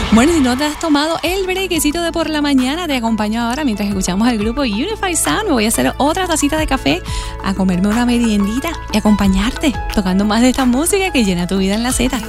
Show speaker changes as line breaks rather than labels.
Bueno, si no te has tomado el brequecito de por la mañana, te acompaño ahora mientras escuchamos al grupo Unified Sound. Me voy a hacer otra tacita de café, a comerme una meriendita y acompañarte tocando más de esta música que llena tu vida en la Z.